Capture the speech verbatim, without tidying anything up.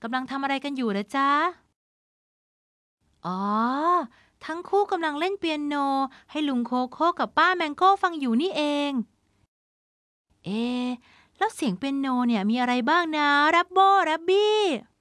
กำลังทำอะไรกันอยู่เหรอจ๊ะอ๋อทั้งคู่กำลังเล่นเปียโนให้ลุงโคโค่กับป้าแมงโก้ฟังอยู่นี่เองเอ๊ะแล้วเสียงเปียโนเนี่ยมีอะไรบ้างนะแรปโบ้แรปบี้